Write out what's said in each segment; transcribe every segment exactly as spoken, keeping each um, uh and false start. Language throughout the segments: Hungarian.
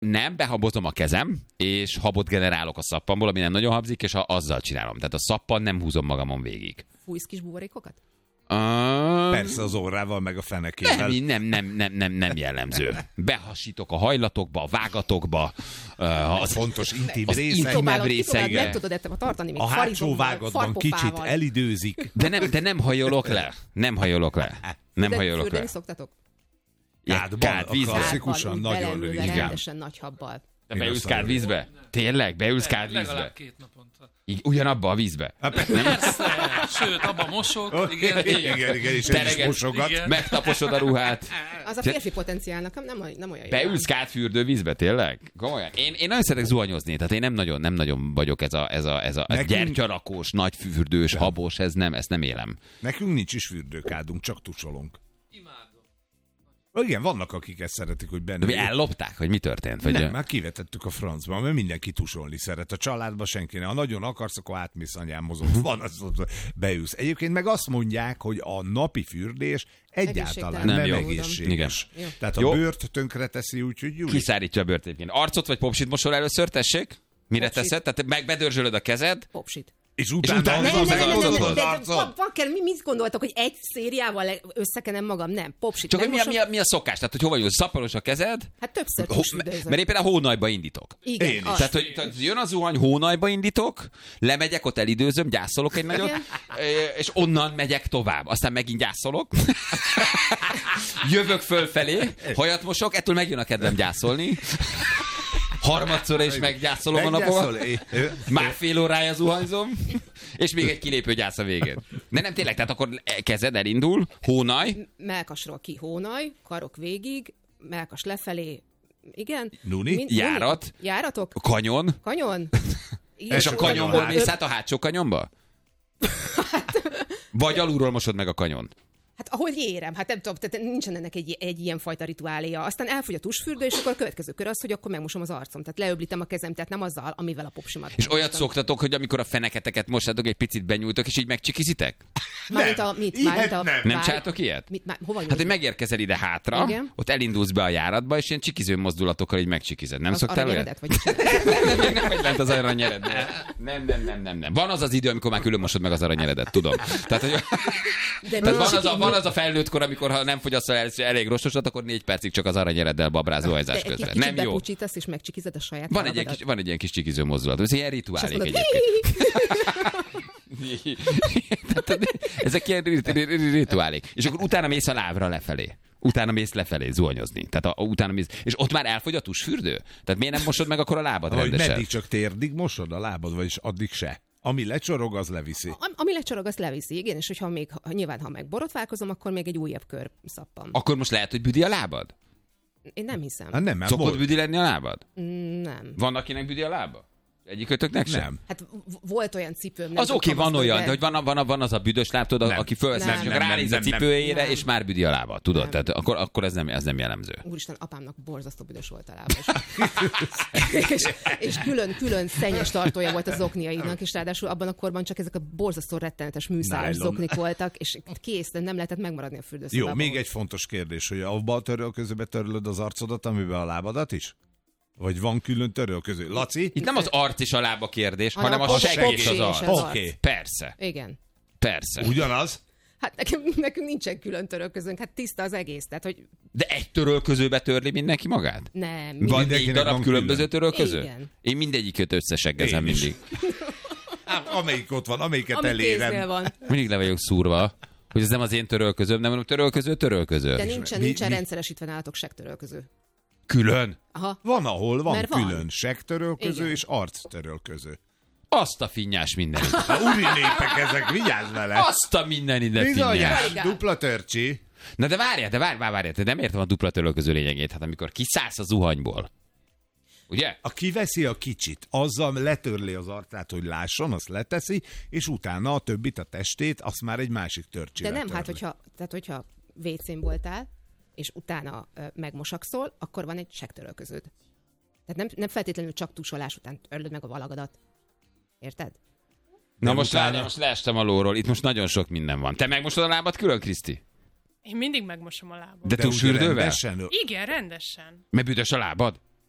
Nem, behabozom a kezem, és habot generálok a szappanból, ami nem nagyon habzik, és azzal csinálom. Tehát a szappan nem húzom magamon végig. Fújsz kis buborékokat? Uh, Persze az orrával, meg a fenekével. Nem, nem, nem, nem, nem, nem jellemző. Behasítok a hajlatokba, a vágatokba. Uh, az fontos intim az részek. intimebb részekre. Nem tudod ettől tartani, még a hátsó vágatban kicsit elidőzik. De nem, de nem hajolok le. Nem hajolok le. Nem de hajolok le. Fürdeni szoktatok? Kádban, a klasszikusan nagyon rövid. Rendesen nagy habbal. De beülsz kádvízbe? Tényleg? Beülsz kádvízbe? Legalább két naponta. Ugyanabba a vízbe? Persze, sőt, abban mosok. Igen, igen, igen, igen, és el is mosogat. Megtaposod a ruhát. Az a férfi potenciálnak nem, nem olyan jó. Beülsz kádfürdő vízbe, tényleg? Komolyan. Én, én nagyon szeretek zuhanyozni, tehát én nem nagyon, nem nagyon vagyok ez a, ez a, ez a Nekünk... gyertyarakós, nagyfürdős, habos, ez nem, ezt nem élem. Nekünk nincs is fürdőkádunk, csak tusolunk. Igen, vannak, akik ezt szeretik, hogy benne... De ellopták, hogy mi történt? Vagy Nem, már kivetettük a francba, mert mindenki tusolni szeret. A családban senki nem. Ha nagyon akarsz, akkor átmész anyám mozog. Van, az, az, beülsz. Egyébként meg azt mondják, hogy a napi fürdés egyáltalán nem, nem egészséges. Igen. Tehát a jó. Bőrt tönkre teszi, úgyhogy jó. Kiszárítja a bőrt egyébként. Arcot vagy popsit mosol először, tessék? Mire popsit. Teszed? Tehát megbedörzsölöd a kezed? Popsit. És utána, és utána nem, nem, nem, nem, nem, nem, nem, Pakker, mi mit gondoltok, hogy egy szériával összekenem magam? Nem, popsit. Csak hogy mi a, mi, a, mi a szokás? Tehát, hogy hova jön, szappanos a kezed? Hát többször tusfürdőzöm. Mert én például hónajba indítok. Igen. Én is. Tehát, hogy tehát jön a zuhany, hónajba indítok, lemegyek, ott elidőzöm, gyászolok egy nagyot, és onnan megyek tovább. Aztán megint gyászolok. Jövök fölfelé, hajat mosok, ettől megjön a kedvem gyászolni. Harmadszor is meggyászolom a napot. Már fél órája zuhanyzom, és még egy kilépő gyász a végén. De nem tényleg, tehát akkor kezed elindul, hónaj. Mellkasról ki hónaj, karok végig, mellkas lefelé, igen. Nuni. Min- Járat. Járatok. Kanyon. Kanyon. Igen, és a kanyonból mész át a hátsó kanyonba? Vagy alulról mosod meg a kanyon? Hát ahogy érem, hát nem tudom, tehát nincsen ennek egy, egy ilyen fajta rituáléja. Aztán elfogy a tusfürdő, és akkor a következő kör az, hogy akkor megmosom az arcom. Tehát leöblítem a kezem, tehát nem azzal, amivel a popsimat. És olyat szoktatok, hogy amikor a feneketeket mosátok, egy picit benyújtok, és így megcsikizitek? Mármint a mit? Mármint a, nem nem csátok ilyet? Mit, má, hova hát, hogy megérkezel ide hátra, igen? Ott elindulsz be a járatba, és ilyen csikiző mozdulatokkal így megcsikized. Nem az szoktál olyat? Vagy nem, nem vagy lent az aranyered. Nem, nem, nem, nem, nem. Van az az idő, amikor már külön mosod meg az aranyeredet, tudom. Tehát, hogy... Tehát van, az a, van az a felnőtt kor, amikor ha nem fogyasztol el, elég rostosat, akkor négy percig csak az aranyereddel babrázó hajzás közben. Nem jó. Bepucsítasz és megcsikized a saját van egy, kis, van egy ilyen kis csikiző mozdulat. Ez ilyen rituálék egyébként. Ezek ilyen rituálék. És akkor utána mész a lábra lefelé. Utána mész lefelé zuhanyozni. Tehát a, utána mész, és ott már elfogy a tusfürdő? Tehát miért nem mosod meg akkor a lábad rendesen? Hogy meddig csak térdig mosod a lábad, vagyis addig se. Ami lecsorog, az leviszi. Am, ami lecsorog, az leviszi, igen, és hogyha még, ha, nyilván, ha meg borotválkozom, akkor még egy újabb kör szappan. Akkor most lehet, hogy büdi a lábad? Én nem hiszem. Hát nem, szokott volt. Büdi lenni a lábad? Mm, nem. Van, akinek büdi a lába? Egyikőtöknek sem? Nem. Hát volt olyan cipőm. Az oké, okay, van olyan, de hogy van, van, van az a büdös láb, tudod, aki fölvesz, csak ránéz a cipőjére, és már büdi a lába, tudod? Tehát akkor, akkor ez, nem, ez nem jellemző. Úristen, apámnak borzasztó büdös volt a lába. és, és külön, külön szennyes tartója volt az okniainak, és ráadásul abban a korban csak ezek a borzasztó rettenetes műszáros zoknik voltak, és kész, nem lehetett megmaradni a fürdőszobában. Jó, még egy fontos kérdés, hogy abba a törölközőbe törlöd az arcodat, amiben a lábadat is? Vagy van külön törölköző? Laci? Itt nem az arc és a lába kérdés, hanem, hanem a segg és az arc. Oké. Okay. Persze. Igen. Persze. Ugyanaz? Hát nekünk, nekünk nincsen külön törölközőnk, hát tiszta az egész. Tehát, hogy... De egy törölközőbe törli mindenki magát? Nem. Van négy darab van különböző törölköző? Igen. Én mindegyiköt összeseggezem mindig. Hát, amelyik ott van, amelyiket Ami elérem. Van. Mindig le vagyok szúrva, hogy ez nem az én törölközőm, nem törölköző, törölköző. De nincsen, mi, nincsen mi? rendszeresítve nálatok segtörölköző. Külön? Aha. Van, ahol van Mert külön van. segtörölköző Igen. és arctörölköző. Azt a finnyás minden. A uri népek ezek, vigyázz vele! Azt a minden ide finnyás. Bizonyán, dupla törcsi. Na de várjál, de várj, várj, várj, te nem értem a dupla törölköző lényegét. Hát amikor kiszállsz a zuhanyból, ugye? A kiveszi a kicsit, azzal letörli az arcát, hogy lásson, azt leteszi, és utána a többit, a testét, azt már egy másik törcsi. De nem, hát hogyha, tehát hogyha vécén voltál, és utána ö, megmosakszol, akkor van egy segtörölköződ. Tehát nem, nem feltétlenül csak tusolás után törlöd meg a valagadat. Érted? Na De most utána... várjál, most leestem a lóról, itt most nagyon sok minden van. Te megmosod a lábad külön, Kriszti? Én mindig megmosom a lábam. De, De tusfürdővel? rendesen? Igen, rendesen. Mert büdös a lábad?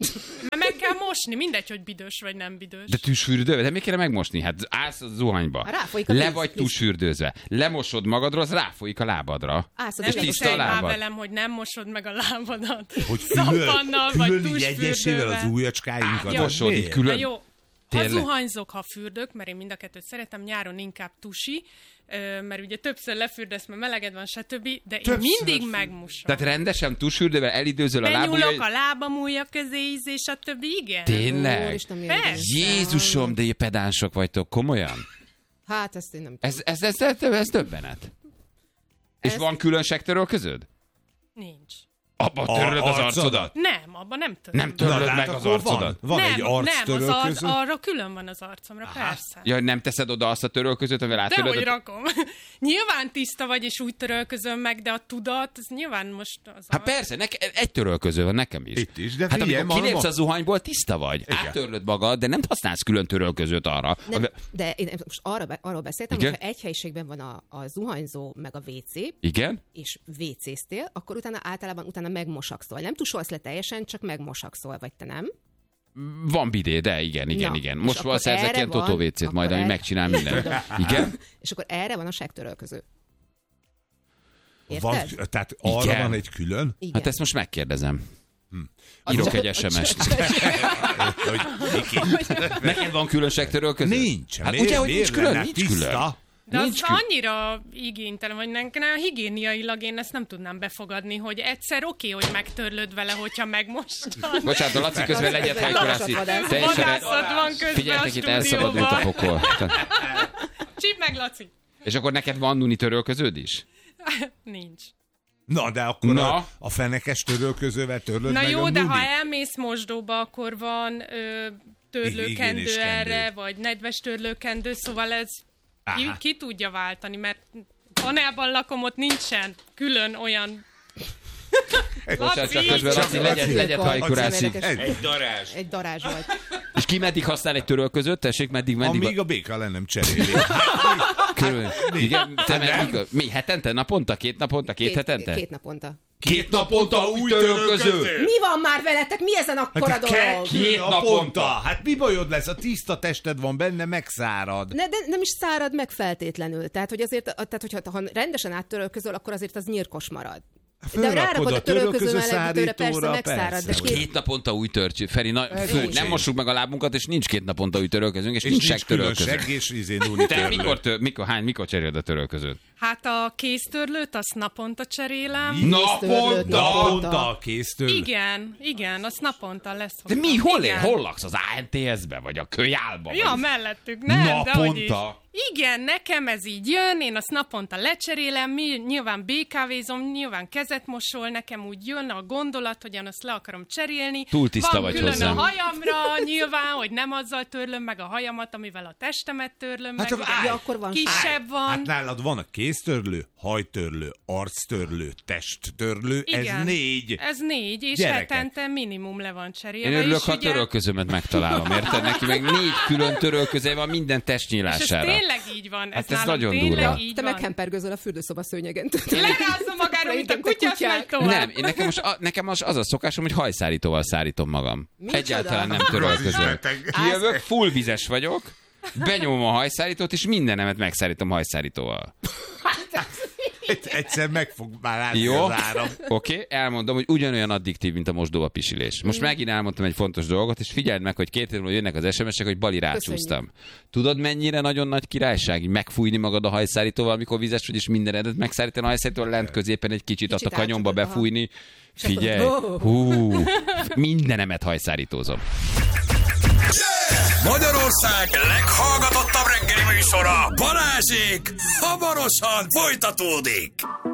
Mert meg kell mosni, mindegy, hogy büdös vagy nem büdös. De tűsfürdővel? De miért kéne megmosni? Hát állsz a zuhanyba. Ráfolyik a Le víz, vagy víz. túlsfürdőzve. Lemosod magadról, az ráfolyik a lábadra. Állsz a És Nem tiszta a viccelj már lábad. velem, hogy nem mosod meg a lábadat. Hogy külön, Szappannal vagy külön így egyesével az túlsfürdővel. ujjacskáinkat. Mosod így Na külön. jó, ha Tényleg? zuhanyzok, ha fürdök, mert én mind a kettőt szeretem, nyáron inkább tusi, ö, mert ugye többször lefürdesz, mert meleged van, stb., de én Többször mindig fürdesz. megmosom. Tehát rendesen túlsfürdővel elidőzöl a Benyúlok lábujjai. a lábam ujja közé, íz, és a többi, igen. Tényleg? Úristen, milyen Persze. ideges. Jézusom, de pedánsok vagytok, komolyan? Hát ezt én nem tudom. Ez, ez, ez, ez, ez döbbenet. És Ez- van külön sektörölköződ? Nincs. Abba töröd az arcodat? Nem, abban nem töröm. Nem Na, töröd de hát meg az akkor arcodat? Van, van nem, egy nem, az arctörölköző. ar- arra külön van az arcomra, persze. Ja, nem teszed oda azt a törölközőt, amivel De hogy áttöröd? a- rakom. Nyilván tiszta vagy, és úgy törölközöm meg, de a tudat, az nyilván most az Hát a... persze, neke, egy törölköző van nekem is. Itt is, de Hát figyelj, amikor kilépsz ma- a zuhanyból, tiszta vagy. Igen. Áttörlöd magad, de nem használsz külön törölközőt arra. Nem, Ami- de én most arra, be- arról beszéltem, Igen? hogy ha egy helyiségben van a, a zuhanyzó, meg a vé cé, Igen? és vécéztél, akkor utána általában utána megmosakszol. Nem tusolsz le teljesen, csak megmosakszol, vagy te nem. Van bidé, de igen, igen, Na, igen. és Most akkor van szerzek erre ilyen van- totóvécét akkor majd, ami erre- megcsinál mindent. Igen? És akkor erre van a sektörölköző. Érted? Van, tehát arra Igen. van egy külön? Igen. Hát ezt most megkérdezem. Az Írok csak- egy es em est. Hogy Neked van külön sektörölköző? nincs. Hát Miért- ugye, hogy nincs miért külön? lenne? Nincs Tiszta. külön. De az Nincs külön. annyira igénytelen, hogy nekem higiéniailag én ezt nem tudnám befogadni, hogy egyszer oké, okay, hogy megtörlöd vele, hogyha megmostad. Bocsánat, a Laci közben legyet hajkorászik. Lassat Teljesen Vadászat van közben a Figyeljetek, itt elszabadult a stúdióban. pokol. Csíp meg, Laci! És akkor neked van nuni törölköződ is? Nincs. Na, de akkor Na. a, a fenekes törölközővel törlöd Na meg jó, a de nudit? ha elmész mosdóba, akkor van ö, törlőkendő Higiénis kendő. erre, vagy nedves törlőkendő, szóval ez ki, Aha. ki tudja váltani, mert panelban lakom, ott nincsen külön olyan... Bocsánat, csak Laci! közben Laci legyet, legyet hajkorászik. Egy darázs. Egy darázs volt. És ki meddig használ egy törölközőt? Tessék, meddig, meddig? Amíg a béka le nem cseréli. Körül. Igen, te meddig? Mi, hetente, naponta, két naponta, két, hetente? Két naponta. Két naponta új törölköző! Mi van már veletek? Mi ezen akkora dolog? Két naponta. naponta. Hát mi bajod lesz? A tiszta tested van benne, megszárad. Ne, de nem is szárad meg feltétlenül. Tehát, hogy azért, tehát, hogyha ha rendesen áttörölközöl, akkor azért az nyírkos marad. De Fölrakod rárakod a a törölköző törölköző melegítőre, persze szárítóra, megszárad. De persze, hogy- Két naponta új törcső. Feri, na, fő, nincs. nem mossuk meg a lábunkat, és nincs két naponta új törölközőnk, és, És nincs, nincs nincs külön törölköző. segg és izé nuni Te törlő. mikor, tör, mikor, hány, mikor cseréled a törölközőt? Hát a kéztörlőt, azt naponta cserélem. Naponta? Naponta a kéztörlő. Igen, igen, azt naponta lesz. De mi, hol, él, Igen. hol laksz? Az á en té es-be, vagy a kölyálba? Ja, vagy? mellettük, nem, de hogy is. Naponta? Igen, nekem ez így jön, én azt naponta lecserélem, mi, nyilván bé kávézom, nyilván kezet mosol, nekem úgy jön a gondolat, hogy én azt le akarom cserélni. Túl tiszta Van vagy külön hozzám. a hajamra, nyilván, hogy nem azzal törlöm meg a hajamat, amivel a testemet törlöm Hát meg. csak ugye állj. Ja, akkor van kisebb van. Hát nálad van a kéztörlő, hajtörlő, arctörlő, testtörlő, ez Igen. négy. Ez négy, és Gyerekek. hetente minimum le van cserélve. Én örülök, és ha a ugye- törölközőmet megtalálom, érted? Neki meg négy külön törölköző van minden És ez testnyílására. tényleg így van. Ez, Hát ez nálam nagyon tényleg durva. így Te van. meghempergözöl a fürdőszoba szőnyegen. Lerázza magára, mint a Szerintem te kutya, azt kutyák. megy tovább. Nem, én nekem most, a, nekem most az a szokásom, hogy hajszárítóval szárítom magam. Micsoda? Egyáltalán nem törölközöm. Kijövök, full vizes vagyok, benyomom a hajszárítót, és mindenemet megszárítom hajszárítóval. Egyszer meg fog már látni Jó? az áram. Oké, okay, elmondom, hogy ugyanolyan addiktív, mint a mosdóba pisilés. Most megint elmondtam egy fontos dolgot, és figyeld meg, hogy két hét múlva jönnek az es em es-ek, hogy Bali rácsúsztam. Tudod, mennyire nagyon nagy királyság, így megfújni magad a hajszárítóval, amikor vizes vagy, és mindenedet megszárítani a hajszárítóval, lent középen egy kicsit, Kicsit azt a kanyomba átcsapod, aha. befújni. Figyelj, akkor- hú, mindenemet hajszárítózom. Magyarország leghallgatottabb reggeli műsora, Balázsék, hamarosan folytatódik.